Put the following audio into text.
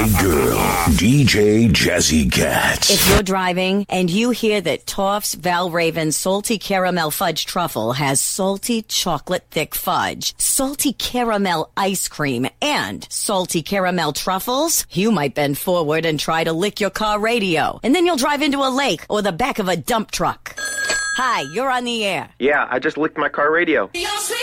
girl, DJ Jazzy Cat. If you're driving and you hear that Toff's Valraven Salty Caramel Fudge Truffle has salty chocolate thick fudge, salty caramel ice cream, and salty caramel truffles, you might bend forward and try to lick your car radio. And then you'll drive into a lake or the back of a dump truck. Hi, you're on the air. Yeah, I just licked my car radio.